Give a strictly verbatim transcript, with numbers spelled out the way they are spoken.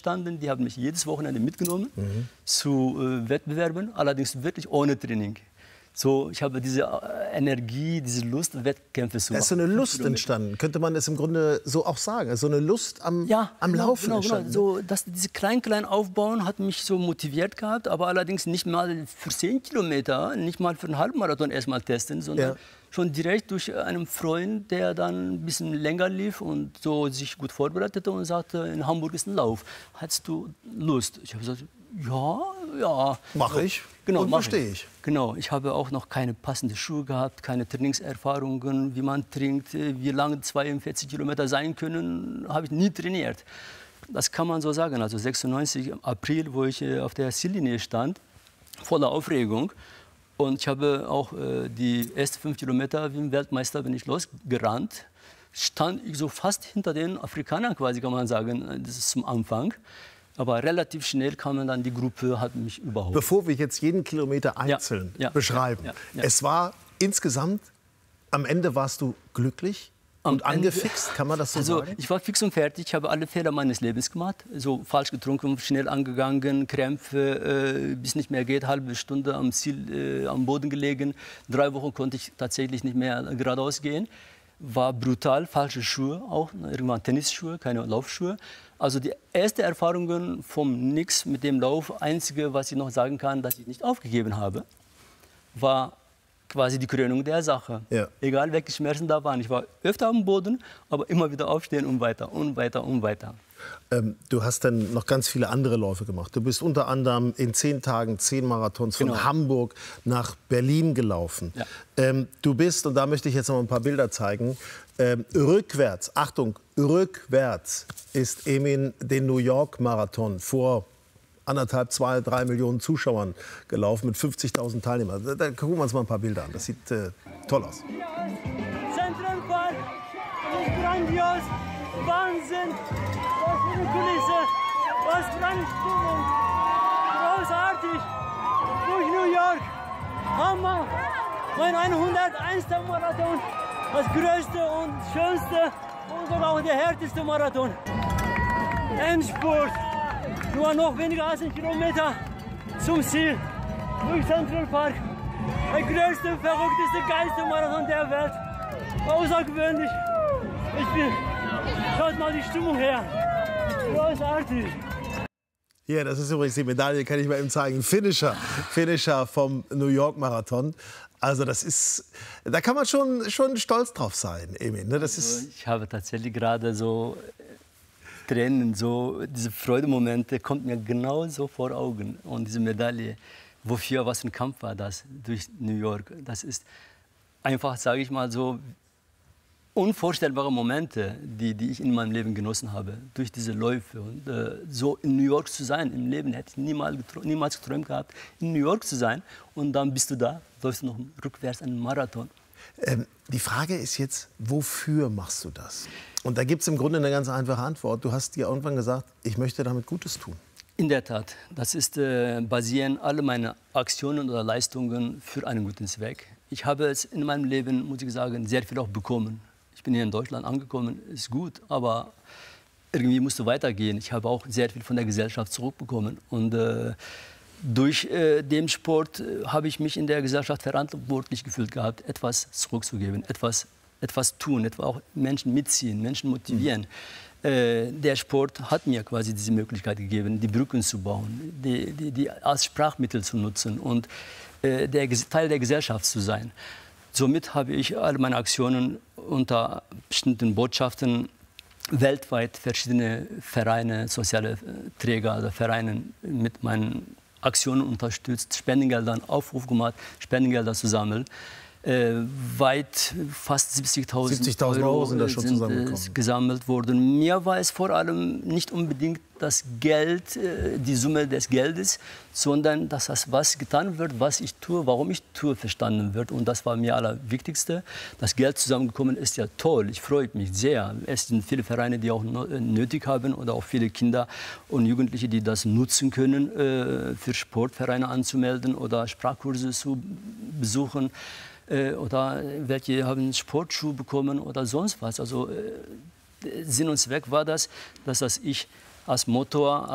entstanden. Die haben mich jedes Wochenende mitgenommen mhm. zu äh, Wettbewerben, allerdings wirklich ohne Training. So, ich habe diese äh, Energie, diese Lust, Wettkämpfe zu machen. Da ist so eine Lust entstanden, könnte man es im Grunde so auch sagen. So eine Lust am, ja, am genau, Laufen genau, entstanden. Genau. So, das, diese klein, klein Aufbauen hat mich so motiviert gehabt, aber allerdings nicht mal für zehn Kilometer, nicht mal für einen Halbmarathon erstmal testen, sondern ja. schon direkt durch einen Freund, der dann ein bisschen länger lief und so sich gut vorbereitete und sagte, in Hamburg ist ein Lauf. Hast du Lust? Ich habe gesagt, ja, ja. Mache ich. Genau, und verstehe ich. Genau, ich habe auch noch keine passenden Schuhe gehabt, keine Trainingserfahrungen, wie man trinkt, wie lange zweiundvierzig Kilometer sein können, habe ich nie trainiert. Das kann man so sagen. Also sechsundneunzig im April, wo ich auf der Ziellinie stand, voller Aufregung. Und ich habe auch äh, die ersten fünf Kilometer wie ein Weltmeister bin ich losgerannt. Stand ich so fast hinter den Afrikanern quasi, kann man sagen, das ist zum Anfang. Aber relativ schnell kam dann die Gruppe, hat mich überholt. Bevor wir jetzt jeden Kilometer einzeln ja, ja, beschreiben, ja, ja, ja. es war insgesamt, am Ende warst du glücklich und am angefixt, Ende, kann man das so also, sagen? Ich war fix und fertig, ich habe alle Fehler meines Lebens gemacht. So falsch getrunken, schnell angegangen, Krämpfe, äh, bis nicht mehr geht, halbe Stunde am Ziel, äh, am Boden gelegen. Drei Wochen konnte ich tatsächlich nicht mehr geradeaus gehen. War brutal, falsche Schuhe auch, irgendwann Tennisschuhe, keine Laufschuhe. Also die erste Erfahrungen vom Nix mit dem Lauf, einzige, was ich noch sagen kann, dass ich nicht aufgegeben habe, war quasi die Krönung der Sache. Ja. Egal welche Schmerzen da waren. Ich war öfter am Boden, aber immer wieder aufstehen und weiter und weiter und weiter. Ähm, du hast dann noch ganz viele andere Läufe gemacht. Du bist unter anderem in zehn Tagen zehn Marathons von Genau. Hamburg nach Berlin gelaufen. Ja. Ähm, du bist, und da möchte ich jetzt noch ein paar Bilder zeigen, ähm, rückwärts, Achtung, rückwärts ist Emin den New York Marathon vor anderthalb, zwei, drei Millionen Zuschauern gelaufen mit fünfzigtausend Teilnehmern. Da, da gucken wir uns mal ein paar Bilder an. Das sieht äh, toll aus. Central Park, das ist grandios, Wahnsinn, was für eine Kulisse, was für eine Stimmung, großartig, durch New York, Hammer, mein hunderteinster Marathon, das größte und schönste und sogar auch der härteste Marathon. Endspurt, nur noch weniger als ein Kilometer zum Ziel, durch Central Park, der größte, verrückteste, geilste Marathon der Welt. Außergewöhnlich. Ich bin, schaut mal die Stimmung her. Großartig. Ja, das ist übrigens die Medaille, kann ich mal eben zeigen. Finisher, Finisher vom New York Marathon. Also das ist, da kann man schon, schon stolz drauf sein, Emin. Ne? Das ist ich habe tatsächlich gerade so Tränen, so diese Freudemomente kommt mir genau so vor Augen. Und diese Medaille, wofür, was für ein Kampf war das durch New York. Das ist einfach, sage ich mal so, unvorstellbare Momente, die, die ich in meinem Leben genossen habe, durch diese Läufe. Und äh, so in New York zu sein, im Leben hätte ich niemals, niemals geträumt gehabt, in New York zu sein. Und dann bist du da, läufst noch rückwärts einen Marathon. Ähm, die Frage ist jetzt, wofür machst du das? Und da gibt es im Grunde eine ganz einfache Antwort. Du hast dir irgendwann gesagt, ich möchte damit Gutes tun. In der Tat, das ist äh, basieren alle meine Aktionen oder Leistungen für einen guten Zweck. Ich habe es in meinem Leben, muss ich sagen, sehr viel auch bekommen. Ich bin hier in Deutschland angekommen, ist gut, aber irgendwie musste weitergehen. Ich habe auch sehr viel von der Gesellschaft zurückbekommen. Und äh, durch äh, den Sport äh, habe ich mich in der Gesellschaft verantwortlich gefühlt gehabt, etwas zurückzugeben, etwas, etwas tun, etwa auch Menschen mitziehen, Menschen motivieren. Mhm. Äh, der Sport hat mir quasi diese Möglichkeit gegeben, die Brücken zu bauen, die, die, die als Sprachmittel zu nutzen und äh, der, Teil der Gesellschaft zu sein. Somit habe ich alle meine Aktionen unter bestimmten Botschaften weltweit verschiedene Vereine, soziale Träger, also Vereine mit meinen Aktionen unterstützt, Spendengelder, Aufruf gemacht, Spendengelder zu sammeln. Äh, weit fast siebzigtausend Euro sind da schon sind, zusammengekommen. Äh, gesammelt worden. Mir war es vor allem nicht unbedingt das Geld, äh, die Summe des Geldes, sondern dass das, was getan wird, was ich tue, warum ich tue, verstanden wird. Und das war mir allerwichtigste. Das Geld zusammengekommen ist ja toll. Ich freue mich sehr. Es sind viele Vereine, die auch nötig haben oder auch viele Kinder und Jugendliche, die das nutzen können, äh, für Sportvereine anzumelden oder Sprachkurse zu besuchen. Oder welche haben Sportschuhe bekommen oder sonst was. Also Sinn und Zweck war das, dass das ich als Motor,